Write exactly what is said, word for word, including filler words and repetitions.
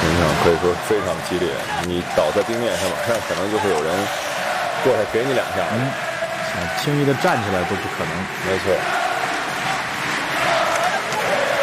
场可以说非常激烈，你倒在冰面上，马上可能就会有人过来给你两下。 嗯，想轻易的站起来都不可能。 没错。